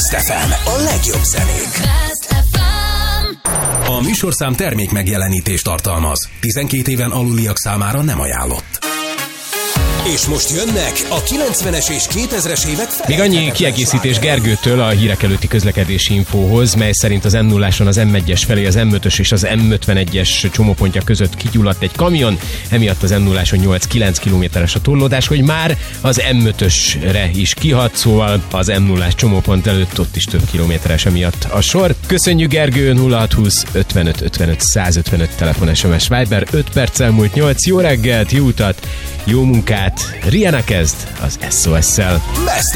Best FM, a legjobb zenék. A műsorszám termék megjelenítést tartalmaz. 12 éven aluliak számára nem ajánlott. És most jönnek a 90-es és 2000-es évek fel. Még annyi kiegészítés Gergőtől a hírek előtti közlekedési infóhoz, mely szerint az M0-áson az M1-es felé az M5-ös és az M51-es csomópontja között kigyulladt egy kamion, emiatt az M0-áson 8-9 kilométeres a torlódás, hogy már az M5-ösre is kihat, szóval az M0-ás csomópont előtt ott is több kilométeres emiatt a sor. Köszönjük Gergő, 0620 55 55 155 telefon, SMS, Viber, 5 perccel múlt 8, jó reggelt, jó utat, jó munkát. Rihanna kezd az SOS-szel.